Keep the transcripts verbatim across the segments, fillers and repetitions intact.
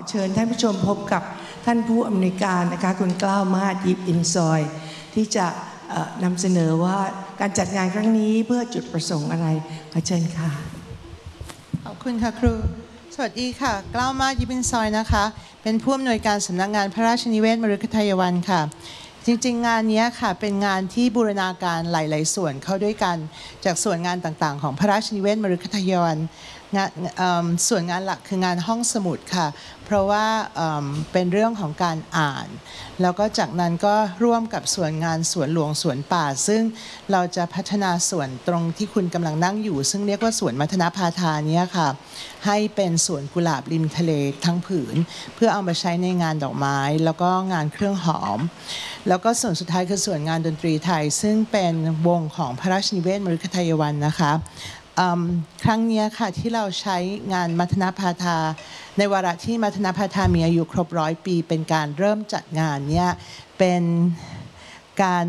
เชิญท่านผู้ชมพบกับท่านผู้อำนวยการนะคะคุณกล้าวมาศยิบอินซอยที่จะนำเสนอว่าการจัดงานครั้งนี้เพื่อจุดประสงค์อะไรขอเชิญค่ะขอบคุณค่ะครูสวัสดีค่ะกล้าวมาศยิบอินซอยนะคะเป็นผู้อำนวยการสำนักงานพระราชนิเวศมฤคทายวันค่ะจริงๆงานนี้ค่ะเป็นงานที่บูรณาการหลายๆส่วนเข้าด้วยกันจากส่วนงานต่างๆของพระราชนิเวศมฤคทายวันงานส่วนงานหลักคืองานห้องสมุดค่ะเพราะว่าเป็นเรื่องของการอ่านแล้วก็จากนั้นก็ร่วมกับส่วนงานสวนหลวงสวนป่าซึ่งเราจะพัฒนาส่วนตรงที่คุณกำลังนั่งอยู่ซึ่งเรียกว่าสวนมัทนพาทานี้ค่ะให้เป็นสวนกุหลาบริมทะเลทั้งผืนเพื่อเอามาใช้ในงานดอกไม้แล้วก็งานเครื่องหอมแล้วก็ส่วนสุดท้ายคือส่วนงานดนตรีไทยซึ่งเป็นวงของพระราชนิเวศมฤคทายวันนะคะครั้งนี้ค่ะที่เราใช้งานมัทนพาทาในวาระที่มัทนพาทามีอายุครบร้อยปีเป็นการเริ่มจัดงานเนี่ยเป็นการ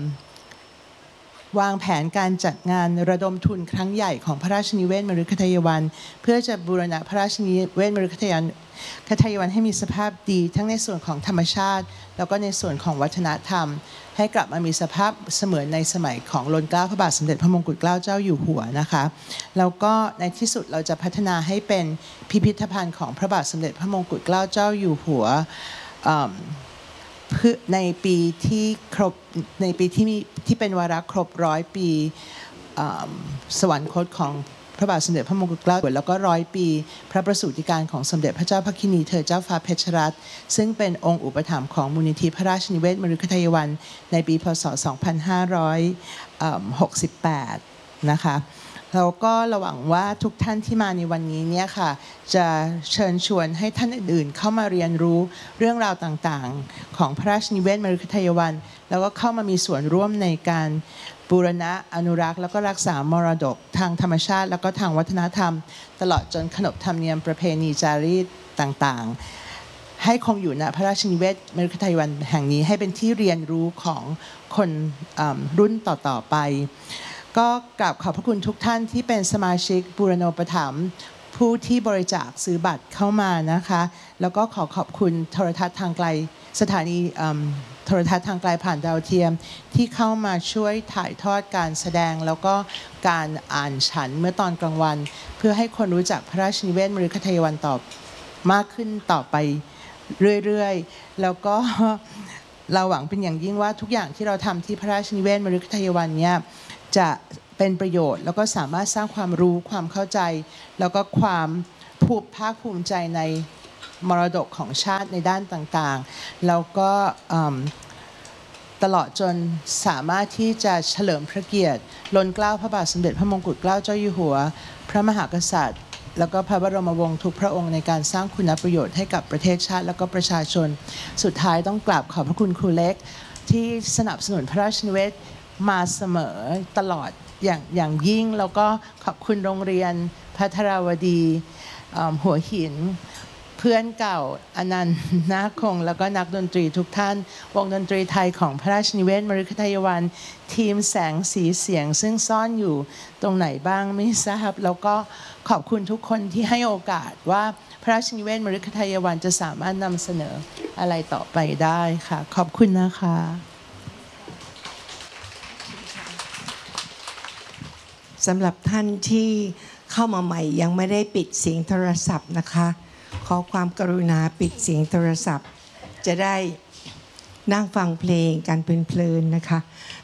วางแผนการจัดงานระดมทุนครั้งใหญ่ของพระราชนิเวศมฤคทายวันเพื่อจะบูรณะพระราชนิเวศมฤคทายวันคทายวันให้มีสภาพดีทั้งในส่วนของธรรมชาติแล้วก็ในส่วนของวัฒนธรรมให้กลับมามีสภาพเสมือนในสมัยของล้นเกล้าพระบาทสมเด็จพระมงกุฎเกล้าเจ้าอยู่หัวนะคะแล้วก็ในที่สุดเราจะพัฒนาให้เป็นพิพิธภัณฑ์ของพระบาทสมเด็จพระมงกุฎเกล้าเจ้าอยู่หัวในปีที่ครบในปีที่มีที่เป็นวาระครบร้อยปีสวรรคตของพระบาทสมเด็จพระมงกุฎเกล้าแล้วก็ร้อยปีพระประสูติการของสมเด็จพระเจ้าพระคินีเธอเจ้าฟ้าเพชรรัตน์ซึ่งเป็นองค์อุปถัมภ์ของมูลนิธิพระราชนิเวศมฤคทายวันในปีพ.ศ. สองพันห้าร้อยหกสิบแปดนะคะแล้วก็ระหวังว่าทุกท่านที่มาในวันนี้เนี่ยค่ะจะเชิญชวนให้ท่านอื่นๆเข้ามาเรียนรู้เรื่องราวต่างๆของพระราชนิเวศมฤคทายวันแล้วก็เข้ามามีส่วนร่วมในการบูรณะอนุรักษ์แล้วก็รักษามรดกทางธรรมชาติแล้วก็ทางวัฒนธรรมตลอดจนขนบธรรมเนียมประเพณีจารีตต่างๆให้คงอยู่ณพระราชนิเวศมฤคทายวันแห่งนี้ให้เป็นที่เรียนรู้ของคนรุ่นต่อๆไปก็กราบขอบพระคุณทุกท่านที่เป็นสมาชิกบูรณาปถัมภ์ผู้ที่บริจาคซื้อบัตรเข้ามานะคะแล้วก็ขอขอบคุณโทรทัศน์ทางไกลสถานีโทรทัศน์ทางไกลผ่านดาวเทียมที่เข้ามาช่วยถ่ายทอดการแสดงแล้วก็การอ่านฉันเมื่อตอนกลางวันเพื่อให้คนรู้จักพระราชนิเวศมฤคทายวันต่อมากขึ้นต่อไปเรื่อยๆแล้วก็เราหวังเป็นอย่างยิ่งว่าทุกอย่างที่เราทำที่พระราชนิเวศมฤคทายวันเนี่ยจะเป็นประโยชน์แล้วก็สามารถสร้างความรู้ความเข้าใจแล้วก็ความภูมิภาคภูมิใจในมรดกของชาติในด้านต่างๆแล้วก็ตลอดจนสามารถที่จะเฉลิมพระเกียรติล้นเกล้าพระบาทสมเด็จพระมงกุฎเกล้าเจ้าอยู่หัวพระมหากษัตริย์แล้วก็พระบรมวงศ์ทุกพระองค์ในการสร้างคุณประโยชน์ให้กับประเทศชาติแล้วก็ประชาชนสุดท้ายต้องกราบขอบพระคุณครูเล็กที่สนับสนุนพระราชนิเวศมาเสมอตลอดอย่างอย่างยิ่งแล้วก็ขอบคุณโรงเรียนภัทรวดีหัวหินเพื่อนเก่าอนันต์นาคงแล้วก็นักดนตรีทุกท่านวงดนตรีไทยของพระราชนิเวศมฤคทายวันทีมแสงสีเสียงซึ่งซ่อนอยู่ตรงไหนบ้างไม่ทราบแล้วก็ขอบคุณทุกคนที่ให้โอกาสว่าพระราชนิเวศมฤคทายวันจะสามารถนำเสนออะไรต่อไปได้ค่ะขอบคุณนะคะสำหรับท่านที่เข้ามาใหม่ยังไม่ได้ปิดเสียงโทรศัพท์นะคะขอความกรุณาปิดเสียงโทรศัพท์จะได้นั่งฟังเพลงกันเพลินๆนะคะ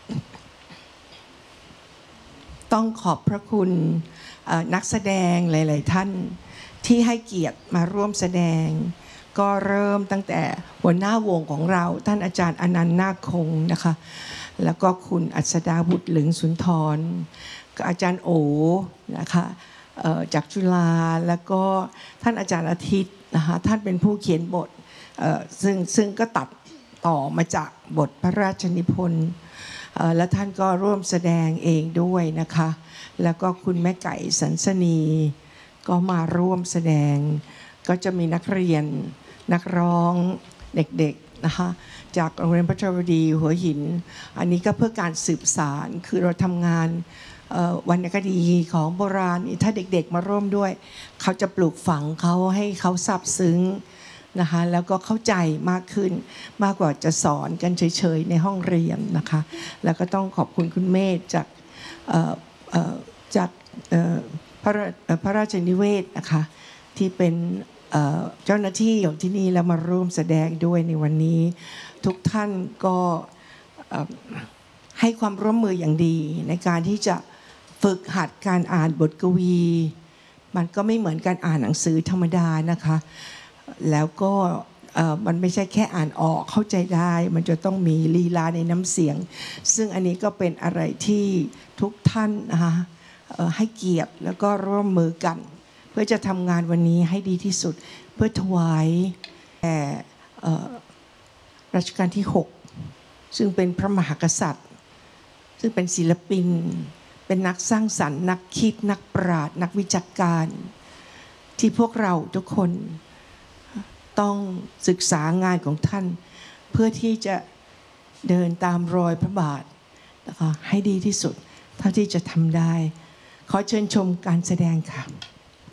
ต้องขอบพระคุณนักแสดงหลายๆท่านที่ให้เกียรติมาร่วมแสดงก็เริ่มตั้งแต่หัวหน้าวงของเราท่านอาจารย์อนันต์นาคคงนะคะแล้วก็คุณอัศดาบุตรเหลืองสุนทรอาจารย์โอนะคะจากจุฬาแล้วก็ท่านอาจารย์อาทิตย์นะคะท่านเป็นผู้เขียนบทซึ่งซึ่งก็ตัดต่อมาจากบทพระราชนิพนธ์และท่านก็ร่วมแสดงเองด้วยนะคะแล้วก็คุณแม่ไก่สันสนีก็มาร่วมแสดงก็จะมีนักเรียนนักร้องเด็กๆนะคะจากโรงเรียนภัทรวดีหัวหินอันนี้ก็เพื่อการสืบสานคือเราทำงานวรรณคดีของโบราณถ้าเด็กๆมาร่วมด้วยเขาจะปลูกฝังเขาให้เขาซาบซึ้งนะคะแล้วก็เข้าใจมากขึ้นมากกว่าจะสอนกันเฉยๆในห้องเรียนนะคะแล้วก็ต้องขอบคุณคุณเมธจากเอ่อเอ่อจากเอ่อพระราเอ่อพระราชนิเวศน์นะคะที่เป็นเอ่อเจ้าหน้าที่ของที่นี่แล้วมาร่วมแสดงด้วยในวันนี้ทุกท่านก็เอ่อให้ความร่วมมืออย่างดีในการที่จะฝึกหัดการอ่านบทกวีมันก็ไม่เหมือนการอ่านหนังสือธรรมดานะคะแล้วก็เอ่อมันไม่ใช่แค่อ่านออกเข้าใจได้มันจะต้องมีลีลาในน้ำเสียงซึ่งอันนี้ก็เป็นอะไรที่ทุกท่านนะคะเอ่อให้เกียรติแล้วก็ร่วมมือกันเพื่อจะทำงานวันนี้ให้ดีที่สุดเพื่อถวายแด่เอ่อรัชกาลที่หกซึ่งเป็นพระมหากษัตริย์ซึ่งเป็นศิลปินเป็นนักสร้างสรรค์นักคิดนักปราชญ์นักวิจารการที่พวกเราทุกคนต้องศึกษางานของท่านเพื่อที่จะเดินตามรอยพระบาทนะคะให้ดีที่สุดเท่าที่จะทำได้ขอเชิญชมการแสดงค่ะ